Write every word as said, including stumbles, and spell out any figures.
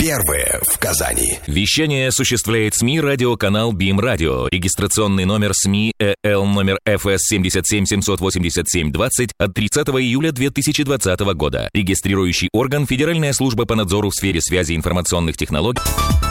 Первые в Казани. Вещание осуществляет СМИ радиоканал БИМ Радио. Регистрационный номер СМИ ЭЛ номер эф эс семь семь семь восемь семь двадцать от тридцатого июля две тысячи двадцатого года. Регистрирующий орган Федеральная служба по надзору в сфере связи информационных технологий.